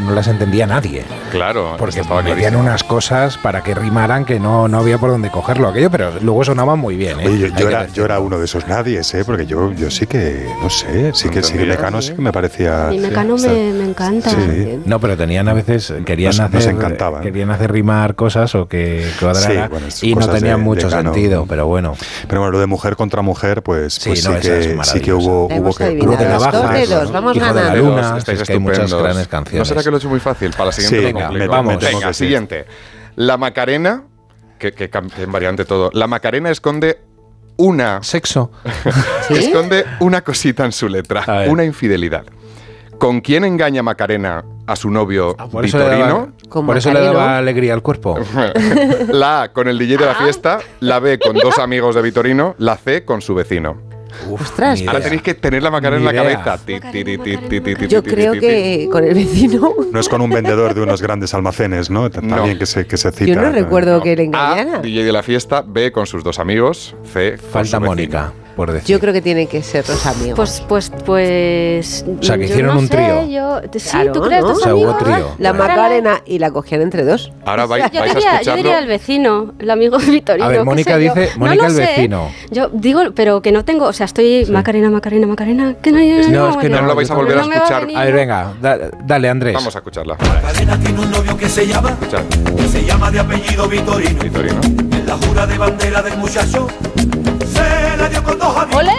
no las entendía nadie. Claro, porque estaba metían unas cosas para que rimaran que no había por dónde cogerlo aquello, pero luego sonaban muy bien. Oye, yo era uno de esos nadies, porque yo sí que, no sé, sí que Mecano sí que me parecía... Mi Mecano me encanta. Sí. No, pero tenían a veces, querían hacer rimar cosas o que cuadrara, y no tenían mucho sentido, pero bueno. Pero bueno, lo de mujer contra mujer, pues sí que hubo que... Cruz de Navajas, vamos Hijo de la Luna, estáis es que hay muchas grandes canciones. ¿No será que lo he hecho muy fácil? Para la siguiente Venga, siguiente. La Macarena, que en variante todo. La Macarena esconde una... ¿Sexo? Esconde una cosita en su letra, una infidelidad. ¿Con quién engaña Macarena a su novio Vitorino? Por eso le daba alegría al cuerpo. La A, con el DJ de la fiesta. La B, con 2 amigos de Vitorino. La C, con su vecino. Ostras, ahora tenéis que tener la Macarena en la cabeza. Yo creo que con el vecino. No es con un vendedor de unos grandes almacenes, ¿no? También que se cita. Yo no recuerdo que le engañara. A, DJ de la fiesta. B, con sus 2 amigos. C, falta Mónica, por decir. Yo creo que tienen que ser los amigos. Pues. O sea, que hicieron un trío. Sí, claro, ¿tú crees? ¿no? ¿Dos o sea, amigos? hubo trío. La Macarena y la cogían entre 2. Ahora vais a escucharlo. Yo diría el vecino, el amigo de Vitorino. A ver, Mónica dice, Mónica el vecino. Yo digo, pero que no tengo, o sea, estoy Macarena, que no es que no lo vais a volver a escuchar. A ver, venga, dale, Andrés. Vamos a escucharla. Macarena tiene un novio que se llama de apellido Vitorino. En la jura de bandera del muchacho se la dio con 2 amigos. ¡Olé!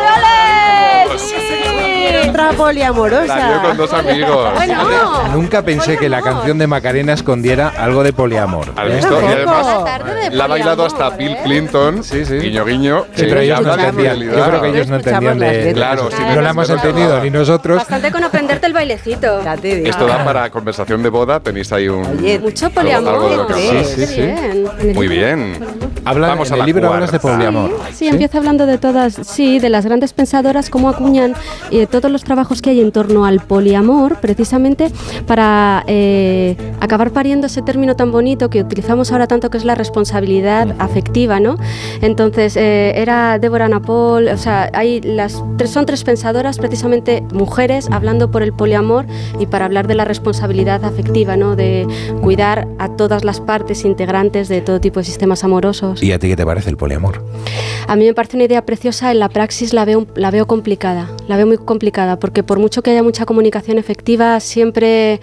Otra poliamorosa. La dio con 2 amigos. Bueno. Nunca pensé que la canción de Macarena escondiera algo de poliamor. ¿Has visto? Y además la ha bailado hasta Bill Clinton. Guiño, guiño. Sí, pero ellos no entendían. Yo creo que ellos no entendían de... Claro, sí. No la hemos entendido, ni nosotros. Bastante con aprenderte el bailecito. Esto da para conversación de boda. Tenéis ahí un... Oye, mucho poliamor. Sí. Muy bien. Vamos en el libro hablas de poliamor. Sí, empieza hablando de todas, de las grandes pensadoras, cómo acuñan todos los trabajos que hay en torno al poliamor, precisamente para acabar pariendo ese término tan bonito que utilizamos ahora tanto, que es la responsabilidad afectiva, ¿no? Entonces, era Débora Napol, o sea, son 3 pensadoras, precisamente mujeres, hablando por el poliamor y para hablar de la responsabilidad afectiva, ¿no? De cuidar a todas las partes integrantes de todo tipo de sistemas amorosos. ¿Y a ti qué te parece el poliamor? A mí me parece una idea preciosa, en la praxis la veo complicada, la veo muy complicada, porque por mucho que haya mucha comunicación efectiva, siempre,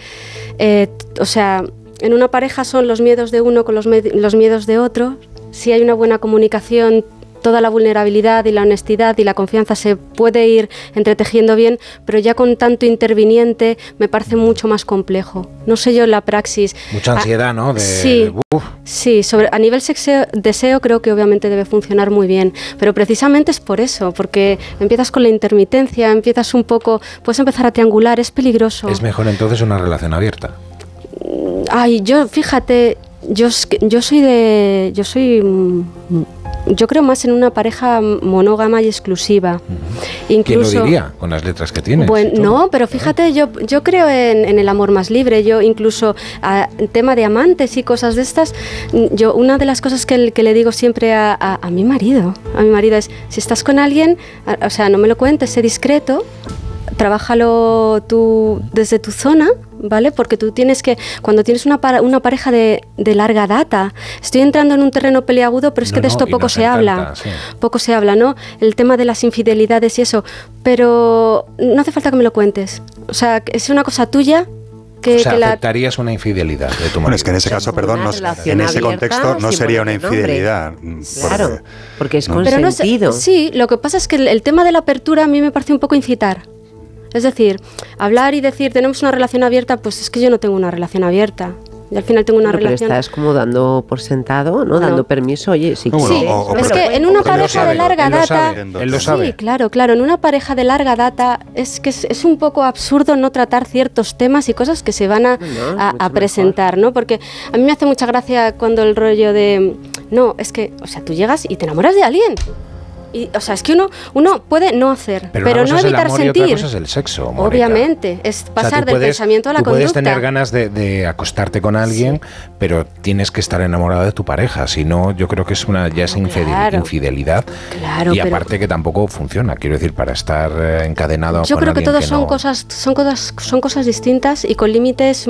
en una pareja son los miedos de uno con los miedos de otro. Si hay una buena comunicación, toda la vulnerabilidad y la honestidad y la confianza se puede ir entretejiendo bien, pero ya con tanto interviniente me parece mucho más complejo. No sé yo en la praxis. Mucha ansiedad, ¿no? Sí, a nivel deseo creo que obviamente debe funcionar muy bien, pero precisamente es por eso, porque empiezas con la intermitencia, puedes empezar a triangular, es peligroso. Es mejor entonces una relación abierta. Fíjate, yo creo más en una pareja monógama y exclusiva. Incluso, ¿quién lo diría con las letras que tienes? Bueno, no, pero fíjate, yo creo en el amor más libre. Yo incluso en tema de amantes y cosas de estas, una de las cosas que le digo siempre a mi marido es, si estás con alguien, no me lo cuentes, sé discreto, trabájalo tú desde tu zona, ¿vale? Porque tú tienes que, cuando tienes una pareja de larga data, estoy entrando en un terreno peliagudo, pero es que de esto poco se habla, ¿no? El tema de las infidelidades y eso, pero no hace falta que me lo cuentes, o sea, es una cosa tuya. ¿Aceptarías una infidelidad de tu marido? Bueno, es que en ese caso, perdón, en ese contexto no sería una infidelidad. Claro, porque es consentido. Sí, lo que pasa es que el tema de la apertura a mí me parece un poco incitar. Es decir, hablar y decir tenemos una relación abierta, pues es que yo no tengo una relación abierta. Y al final tengo una relación... Pero estás como dando por sentado, ¿no? Dando permiso, oye, si quieres... Sí, es que en una pareja de larga data... Él lo sabe. Sí, claro, en una pareja de larga data es que es un poco absurdo no tratar ciertos temas y cosas que se van a presentar, ¿no? Porque a mí me hace mucha gracia cuando el rollo de... No, es que, tú llegas y te enamoras de alguien. Y, es que uno puede no hacer, pero no evitar sentir. Y otra cosa es el sexo, Mónica. Obviamente, es pasar del pensamiento a la conducta. Puedes tener ganas de acostarte con alguien, pero tienes que estar enamorado de tu pareja. Si no, yo creo que es infidelidad. Claro, y aparte que tampoco funciona. Quiero decir, para estar encadenado yo con alguien. Yo creo que todos son cosas distintas y con límites